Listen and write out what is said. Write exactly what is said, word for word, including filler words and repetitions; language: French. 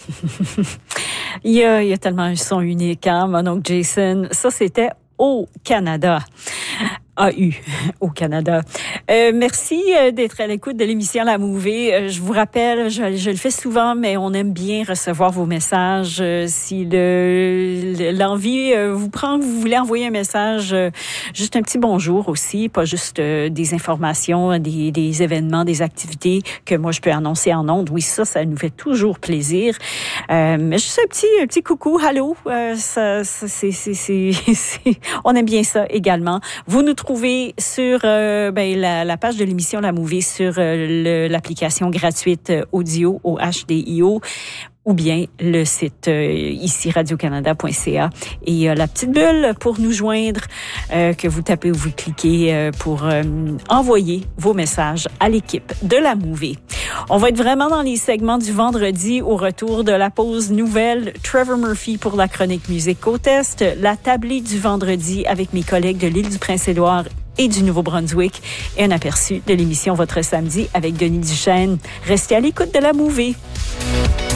il, y a, il y a tellement un son unique, hein, mon oncle Jason. Ça, c'était au Canada. A U au Canada. Euh, merci d'être à l'écoute de l'émission La Mouvée. Euh, je vous rappelle, je, je le fais souvent, mais on aime bien recevoir vos messages. Euh, si le, l'envie euh, vous prend, vous voulez envoyer un message, euh, juste un petit bonjour aussi, pas juste euh, des informations, des, des événements, des activités que moi je peux annoncer en ondes. Oui, ça, ça nous fait toujours plaisir. Euh, mais juste un petit, un petit coucou, allô. Euh, ça, ça, c'est, c'est, c'est, c'est, on aime bien ça également. Vous nous trouvez sur euh, ben, la, la page de l'émission La Mouvée sur euh, le, l'application gratuite audio au H D I O ou bien le site euh, ici radio canada point c a et euh, la petite bulle pour nous joindre euh, que vous tapez ou vous cliquez euh, pour euh, envoyer vos messages à l'équipe de La Mouvée. On va être vraiment dans les segments du vendredi au retour de la pause nouvelle. Trevor Murphy pour la chronique musique Côte Est, la tablée du vendredi avec mes collègues de l'île du Prince-Édouard et du Nouveau-Brunswick et un aperçu de l'émission Votre Samedi avec Denis Duchesne. Restez à l'écoute de La Mouvée.